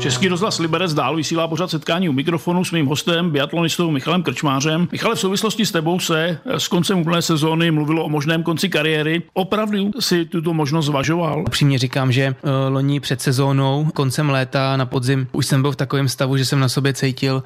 Český rozhlas Liberec dál vysílá pořad setkání u mikrofonu s mým hostem, biatlonistou Michalem Krčmářem. Michale, v souvislosti s tebou se s koncem úplné sezóny mluvilo o možném konci kariéry. Opravdu si tuto možnost zvažoval? Upřímně říkám, že loni před sezónou, koncem léta na podzim, už jsem byl v takovém stavu, že jsem na sobě cítil,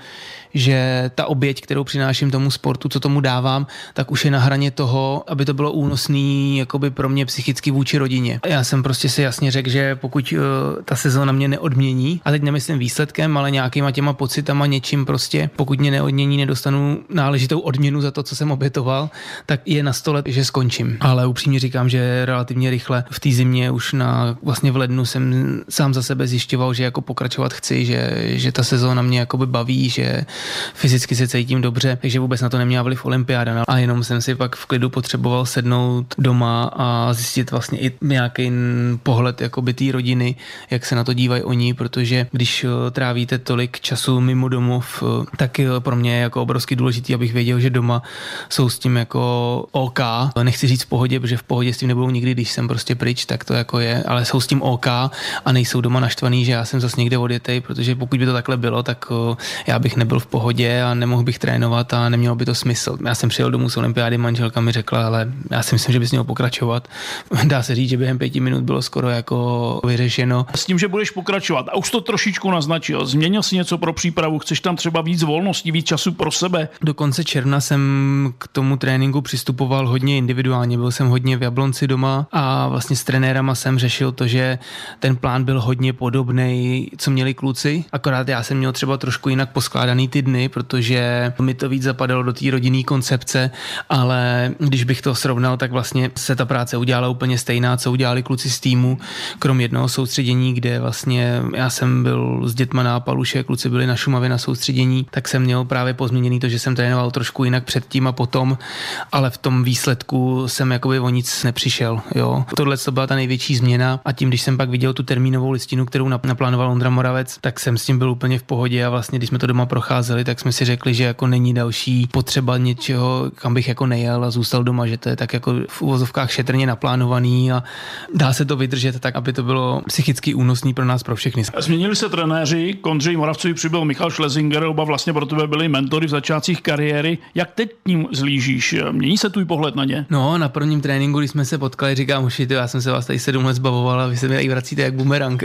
že ta oběť, kterou přináším tomu sportu, co tomu dávám, tak už je na hraně toho, aby to bylo únosný jakoby pro mě psychicky vůči rodině. Já jsem prostě si jasně řekl, že pokud ta sezóna mě neodmění, a teď nemyslím výsledkem, ale nějakýma těma pocitama, něčím prostě, pokud mě neodmění, nedostanu náležitou odměnu za to, co jsem obětoval, tak je na stole, že skončím. Ale upřímně říkám, že relativně rychle v té zimě už vlastně v lednu jsem sám za sebe zjišťoval, že jako pokračovat chci, že ta sezóna mě jakoby baví, že fyzicky se cítím dobře, takže vůbec na to neměla vliv olympiáda. A jenom jsem si pak v klidu potřeboval sednout doma a zjistit vlastně i nějaký pohled jakoby té rodiny, jak se na to dívají oni, protože když trávíte tolik času mimo domov, tak pro mě je jako obrovsky důležitý, abych věděl, že doma jsou s tím jako OK. Nechci říct v pohodě, protože v pohodě s tím nebudou nikdy, když jsem prostě pryč, tak to jako je, ale jsou s tím OK a nejsou doma naštvaný, že já jsem zase někde odjetej, protože pokud by to takhle bylo, tak já bych nebyl v pohodě a nemohl bych trénovat a nemělo by to smysl. Já jsem přijel domů z olympiády, manželka mi řekla, ale já si myslím, že bys měl pokračovat. Dá se říct, že během 5 minut bylo skoro jako vyřešeno. S tím, že budeš pokračovat. A už to trošičku naznačil. Změnil jsi něco pro přípravu? Chceš tam třeba víc volnosti, víc času pro sebe? Do konce června jsem k tomu tréninku přistupoval hodně individuálně. Byl jsem hodně v Jablonci doma a vlastně s trenérama jsem řešil to, že ten plán byl hodně podobný, co měli kluci. Akorát já jsem měl třeba trošku jinak poskládaný ty dny, protože mi to víc zapadalo do té rodinné koncepce, ale když bych to srovnal, tak vlastně se ta práce udělala úplně stejná, co udělali kluci z týmu, krom jednoho soustředění, kde vlastně já jsem byl s dětma na Paluše, kluci byli na Šumavě na soustředění, tak jsem měl právě pozměněný to, že jsem trénoval trošku jinak předtím a potom, ale v tom výsledku jsem jakoby o nic nepřišel. Jo. Tohle to byla ta největší změna a tím, když jsem pak viděl tu termínovou listinu, kterou naplánoval Ondra Moravec, tak jsem s tím byl úplně v pohodě a vlastně, když jsme to doma procházeli, tak jsme si řekli, že jako není další potřeba něčeho, kam bych jako nejel a zůstal doma, že to je tak jako v uvozovkách šetrně naplánovaný a dá se to vydržet tak, aby to bylo psychicky únosný pro nás, pro všechny. Změnili se trenéři, k Ondřeji Moravcovi přibyl Michal Schlesinger, oba vlastně pro tebe byli mentory v začátcích kariéry. Jak teď ním zlížíš? Mění se tvůj pohled na ně? No, na prvním tréninku, když jsme se potkali, říkám, uši, já jsem se vás tady 7 let zbavoval a vy se mi tady vracíte jak bumerang.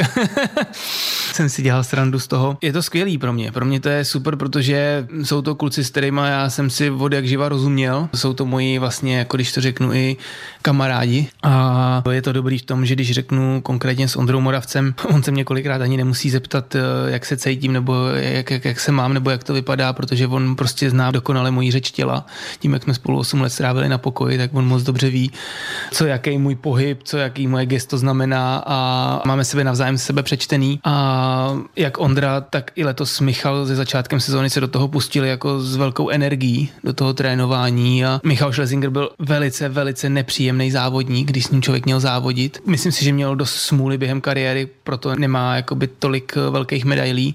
Jsem si dělal srandu z toho. Je to skvělý pro mě. Pro mě to je super, protože jsou to kluci, s kterými já jsem si od jak živa rozuměl. Jsou to moji vlastně, jako když to řeknu, i kamarádi. A je to dobrý v tom, že když řeknu konkrétně s Ondrou Moravcem, on se mě kolikrát ani nemusí zeptat, jak se cítím, nebo jak se mám, nebo jak to vypadá, protože on prostě zná dokonale moji řeč těla. Tím, jak jsme spolu 8 let strávili na pokoji, tak on moc dobře ví, co jaký můj pohyb, co jaký moje gesto znamená a máme sebe navzájem sebe přečtený. A jak Ondra, tak i letos Michal ze začátkem sezóny se do toho pustili jako s velkou energií do toho trénování a Michal Schlesinger byl velice nepříjemný závodník, když s ním člověk měl závodit. Myslím si, že měl dost smůly během kariéry, proto nemá jakoby tolik velkých medailí,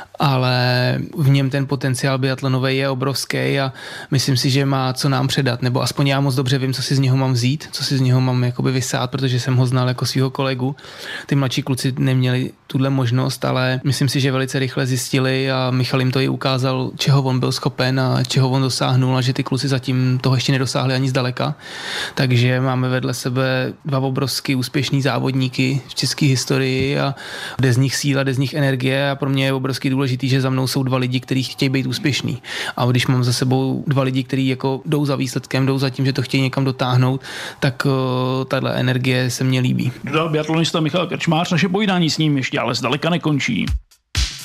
ale v něm ten potenciál biatlonový je obrovský a myslím si, že má co nám předat, nebo aspoň já moc dobře vím, co si z něho mám vzít, co si z něho mám jakoby vysát, protože jsem ho znal jako svého kolegu. Ty mladší kluci neměli tuhle možnost, ale myslím si, že velice rychle zjistili a Michal jim to i ukázal, čeho on byl schopen a čeho on dosáhnul a že ty kluci zatím toho ještě nedosáhli ani zdaleka. Takže máme vedle sebe 2 obrovsky úspěšný závodníky v české historii a jde z nich síla, jde z nich energie a pro mě je obrovsky důležitý, že za mnou jsou 2 lidi, kteří chtějí být úspěšní. A když mám za sebou 2 lidi, kteří jako jdou za výsledkem, jdou za tím, že to chtějí někam dotáhnout, tak tahle energie se mně líbí. Dodal biatlonista Michal Krčmář, naše povídání s ním ještě ale zdaleka nekončí.